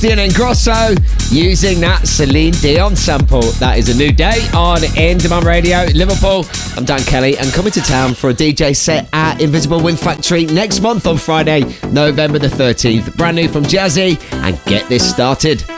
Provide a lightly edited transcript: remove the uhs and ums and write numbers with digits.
Sebastian Ingrosso using that Celine Dion sample. That is a new day on In Demand Radio Liverpool. I'm Dan Kelly and coming to town for a DJ set at Invisible Wind Factory next month on Friday, November the 13th. Brand new from Jazzy, and get this started.